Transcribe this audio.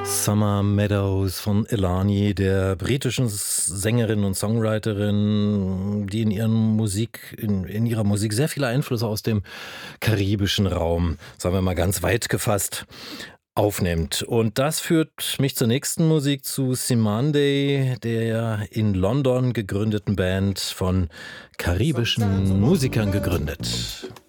Summer Meadows von Elani, der britischen Sängerin und Songwriterin, die in ihrer Musik sehr viele Einflüsse aus dem karibischen Raum, sagen wir mal ganz weit gefasst, aufnimmt. Und das führt mich zur nächsten Musik, zu Cymande, der in London gegründeten Band von karibischen Musikern gegründet.